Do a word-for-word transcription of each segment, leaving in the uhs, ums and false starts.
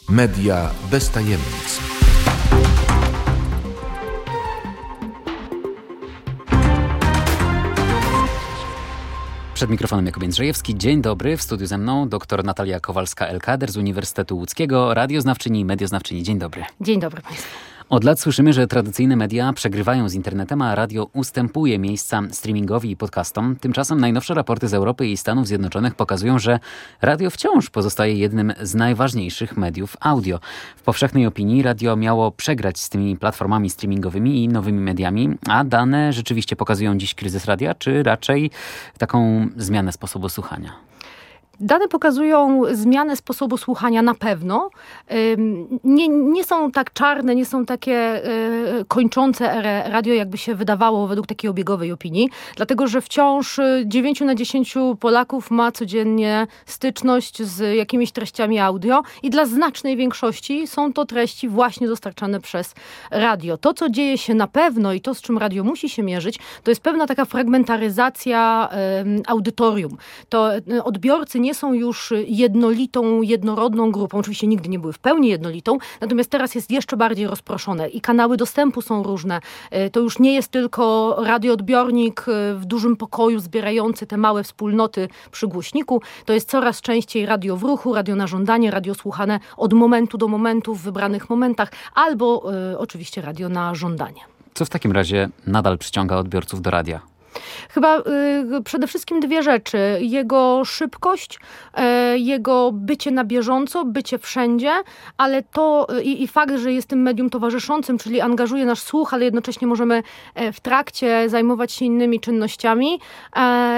Media bez tajemnic. Przed mikrofonem Jakub Jędrzejewski. Dzień dobry. W studiu ze mną dr Natalia Kowalska-Elkader z Uniwersytetu Łódzkiego, radioznawczyni i medioznawczyni. Dzień dobry. Dzień dobry Państwu. Od lat słyszymy, że tradycyjne media przegrywają z internetem, a radio ustępuje miejsca streamingowi i podcastom. Tymczasem najnowsze raporty z Europy i Stanów Zjednoczonych pokazują, że radio wciąż pozostaje jednym z najważniejszych mediów audio. W powszechnej opinii radio miało przegrać z tymi platformami streamingowymi i nowymi mediami, a dane rzeczywiście pokazują dziś kryzys radia, czy raczej taką zmianę sposobu słuchania? Dane pokazują zmianę sposobu słuchania na pewno. Nie, nie są tak czarne, nie są takie kończące erę radio, jakby się wydawało według takiej obiegowej opinii. Dlatego, że wciąż dziewięć na dziesięć Polaków ma codziennie styczność z jakimiś treściami audio i dla znacznej większości są to treści właśnie dostarczane przez radio. To, co dzieje się na pewno i to, z czym radio musi się mierzyć, to jest pewna taka fragmentaryzacja audytorium. To odbiorcy nie są już jednolitą, jednorodną grupą. Oczywiście nigdy nie były w pełni jednolitą, natomiast teraz jest jeszcze bardziej rozproszone i kanały dostępu są różne. To już nie jest tylko radioodbiornik w dużym pokoju zbierający te małe wspólnoty przy głośniku. To jest coraz częściej radio w ruchu, radio na żądanie, radio słuchane od momentu do momentu w wybranych momentach, albo y, oczywiście radio na żądanie. Co w takim razie nadal przyciąga odbiorców do radia? Chyba y, przede wszystkim dwie rzeczy. Jego szybkość, y, jego bycie na bieżąco, bycie wszędzie, ale to y, i fakt, że jest tym medium towarzyszącym, czyli angażuje nasz słuch, ale jednocześnie możemy w trakcie zajmować się innymi czynnościami y,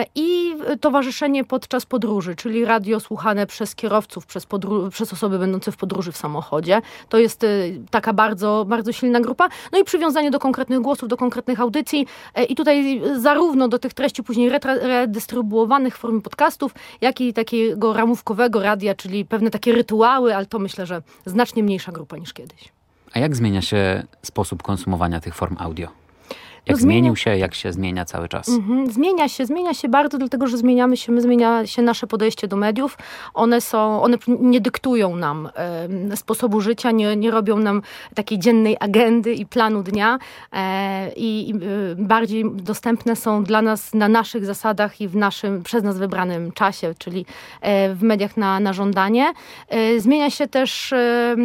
i towarzyszenie podczas podróży, czyli radio słuchane przez kierowców, przez, podró- przez osoby będące w podróży w samochodzie. To jest y, taka bardzo, bardzo silna grupa. No i przywiązanie do konkretnych głosów, do konkretnych audycji y, i tutaj zarówno Zarówno do tych treści później redystrybuowanych w formie podcastów, jak i takiego ramówkowego radia, czyli pewne takie rytuały, ale to myślę, że znacznie mniejsza grupa niż kiedyś. A jak zmienia się sposób konsumowania tych form audio? Jak No, zmienił się, jak się zmienia cały czas? Mhm. Zmienia się, zmienia się bardzo, dlatego że zmieniamy się, my zmienia się nasze podejście do mediów. One są, one nie dyktują nam e, sposobu życia, nie, nie robią nam takiej dziennej agendy i planu dnia e, i, i bardziej dostępne są dla nas na naszych zasadach i w naszym, przez nas wybranym czasie, czyli e, w mediach na, na żądanie. E, zmienia się też e,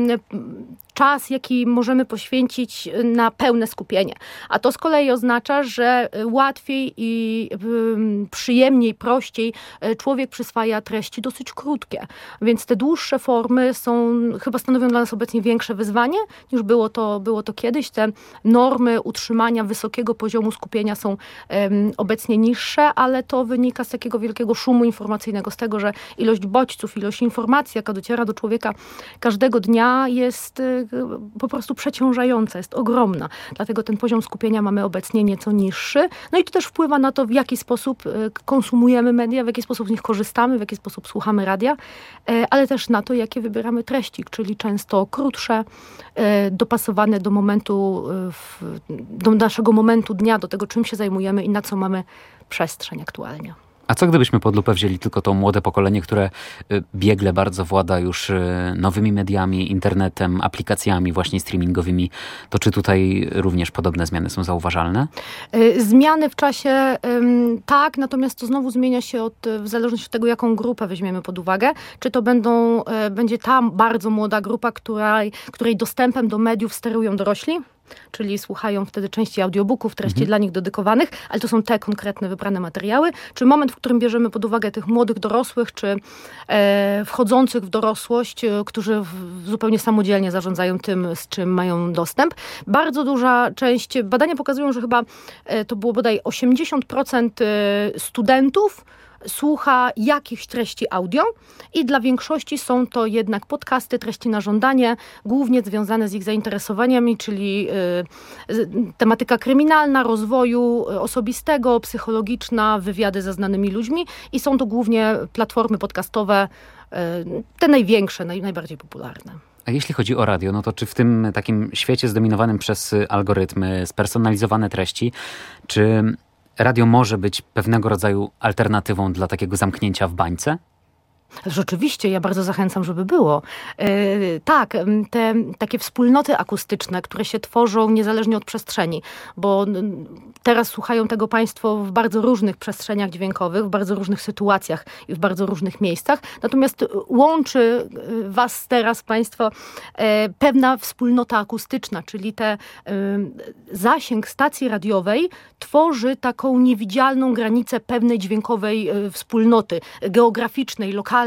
czas, jaki możemy poświęcić na pełne skupienie. A to z kolei oznacza, że łatwiej i przyjemniej, prościej człowiek przyswaja treści dosyć krótkie. Więc te dłuższe formy są, chyba stanowią dla nas obecnie większe wyzwanie, niż było to, było to kiedyś. Te normy utrzymania wysokiego poziomu skupienia są um, obecnie niższe, ale to wynika z takiego wielkiego szumu informacyjnego, z tego, że ilość bodźców, ilość informacji, jaka dociera do człowieka każdego dnia jest po prostu przeciążająca, jest ogromna. Dlatego ten poziom skupienia mamy obecnie nieco niższy. No i to też wpływa na to, w jaki sposób konsumujemy media, w jaki sposób z nich korzystamy, w jaki sposób słuchamy radia, ale też na to, jakie wybieramy treści, czyli często krótsze, dopasowane do momentu, do naszego momentu dnia, do tego, czym się zajmujemy i na co mamy przestrzeń aktualnie. A co gdybyśmy pod lupę wzięli tylko to młode pokolenie, które biegle bardzo włada już nowymi mediami, internetem, aplikacjami właśnie streamingowymi, to czy tutaj również podobne zmiany są zauważalne? Zmiany w czasie tak, natomiast to znowu zmienia się od, w zależności od tego, jaką grupę weźmiemy pod uwagę. Czy to będą, będzie ta bardzo młoda grupa, której, której dostępem do mediów sterują dorośli? Czyli słuchają wtedy części audiobooków, treści mhm. dla nich dedykowanych, ale to są te konkretne wybrane materiały. Czy moment, w którym bierzemy pod uwagę tych młodych dorosłych, czy e, wchodzących w dorosłość, e, którzy w, zupełnie samodzielnie zarządzają tym, z czym mają dostęp. Bardzo duża część, badania pokazują, że chyba e, to było bodaj osiemdziesiąt procent studentów słucha jakichś treści audio i dla większości są to jednak podcasty, treści na żądanie, głównie związane z ich zainteresowaniami, czyli y, tematyka kryminalna, rozwoju osobistego, psychologiczna, wywiady ze znanymi ludźmi i są to głównie platformy podcastowe, y, te największe, naj, najbardziej popularne. A jeśli chodzi o radio, no to czy w tym takim świecie zdominowanym przez algorytmy, spersonalizowane treści, czy radio może być pewnego rodzaju alternatywą dla takiego zamknięcia w bańce? Rzeczywiście, ja bardzo zachęcam, żeby było. Yy, tak, te takie wspólnoty akustyczne, które się tworzą niezależnie od przestrzeni, bo teraz słuchają tego Państwo w bardzo różnych przestrzeniach dźwiękowych, w bardzo różnych sytuacjach i w bardzo różnych miejscach. Natomiast łączy Was teraz, Państwo, yy, pewna wspólnota akustyczna, czyli te yy, zasięg stacji radiowej tworzy taką niewidzialną granicę pewnej dźwiękowej yy, wspólnoty, geograficznej, lokalnej.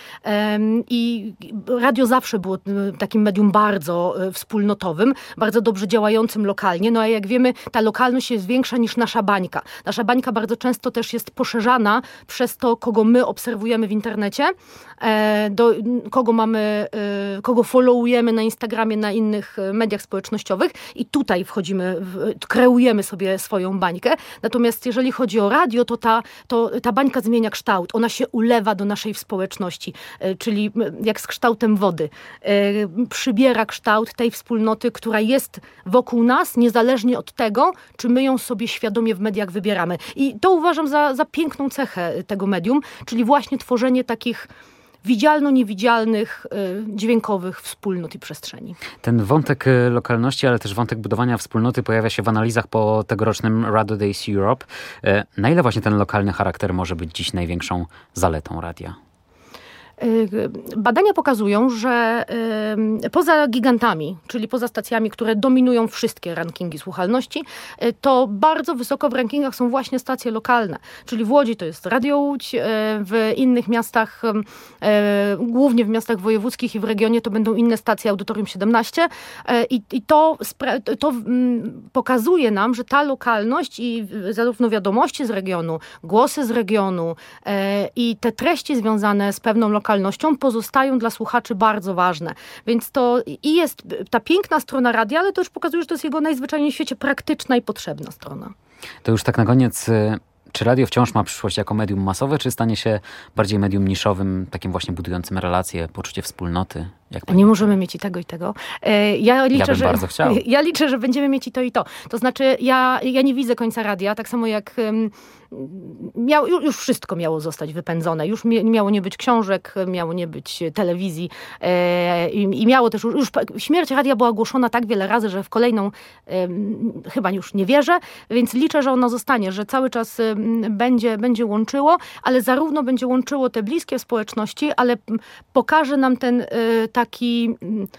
I radio zawsze było takim medium bardzo wspólnotowym, bardzo dobrze działającym lokalnie. No a jak wiemy, ta lokalność jest większa niż nasza bańka. Nasza bańka bardzo często też jest poszerzana przez to, kogo my obserwujemy w internecie, do kogo mamy, kogo followujemy na Instagramie, na innych mediach społecznościowych i tutaj wchodzimy, kreujemy sobie swoją bańkę. Natomiast jeżeli chodzi o radio, to ta, to ta bańka zmienia kształt. Ona się ulewa do naszej społeczności, czyli jak z kształtem wody. Przybiera kształt tej wspólnoty, która jest wokół nas, niezależnie od tego, czy my ją sobie świadomie w mediach wybieramy. I to uważam za, za piękną cechę tego medium, czyli właśnie tworzenie takich widzialno-niewidzialnych, dźwiękowych wspólnot i przestrzeni. Ten wątek lokalności, ale też wątek budowania wspólnoty pojawia się w analizach po tegorocznym Radio Days Europe. Na ile właśnie ten lokalny charakter może być dziś największą zaletą radia? Badania pokazują, że poza gigantami, czyli poza stacjami, które dominują wszystkie rankingi słuchalności, to bardzo wysoko w rankingach są właśnie stacje lokalne. Czyli w Łodzi to jest Radio Łódź, w innych miastach, głównie w miastach wojewódzkich i w regionie to będą inne stacje, Audytorium siedemnaście. I, i to, to pokazuje nam, że ta lokalność i zarówno wiadomości z regionu, głosy z regionu i te treści związane z pewną lokalnością pozostają dla słuchaczy bardzo ważne. Więc to i jest ta piękna strona radia, ale to już pokazuje, że to jest jego najzwyczajniej w świecie praktyczna i potrzebna strona. To już tak na koniec, czy radio wciąż ma przyszłość jako medium masowe, czy stanie się bardziej medium niszowym, takim właśnie budującym relacje, poczucie wspólnoty? Jak nie możemy mieć i tego, i tego. Ja liczę, ja bym że, bardzo chciał. Ja liczę, że będziemy mieć i to, i to. To znaczy, ja, ja nie widzę końca radia, tak samo jak um, miał, już wszystko miało zostać wypędzone. Już miało nie być książek, miało nie być telewizji e, i, i miało też już, już... Śmierć radia była głoszona tak wiele razy, że w kolejną e, chyba już nie wierzę, więc liczę, że ono zostanie, że cały czas e, będzie, będzie łączyło, ale zarówno będzie łączyło te bliskie społeczności, ale pokaże nam ten e, taki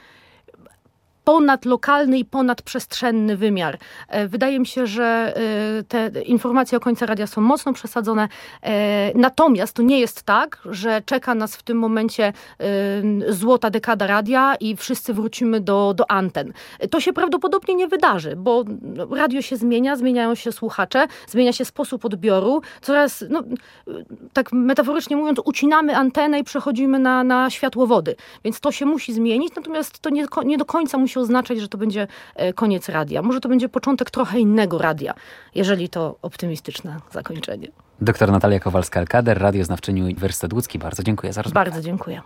ponadlokalny i ponadprzestrzenny wymiar. Wydaje mi się, że te informacje o końcu radia są mocno przesadzone. Natomiast to nie jest tak, że czeka nas w tym momencie złota dekada radia i wszyscy wrócimy do, do anten. To się prawdopodobnie nie wydarzy, bo radio się zmienia, zmieniają się słuchacze, zmienia się sposób odbioru. Coraz, no, tak metaforycznie mówiąc, ucinamy antenę i przechodzimy na, na światłowody. Więc to się musi zmienić, natomiast to nie, nie do końca musi oznaczać, że to będzie koniec radia. Może to będzie początek trochę innego radia, jeżeli to optymistyczne zakończenie. Doktor Natalia Kowalska-Elkader, radioznawczyni Uniwersytet Łódzki. Bardzo dziękuję za rozmowę. Bardzo dziękuję.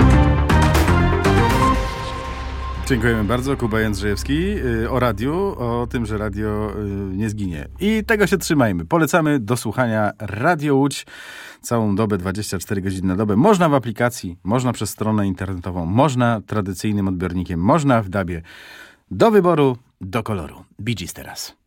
Dziękujemy bardzo. Kuba Jędrzejewski o radiu, o tym, że radio nie zginie. I tego się trzymajmy. Polecamy do słuchania Radio Łódź całą dobę, dwadzieścia cztery godziny na dobę. Można w aplikacji, można przez stronę internetową, można tradycyjnym odbiornikiem, można w dabie. Do wyboru, do koloru. Bee Gees teraz.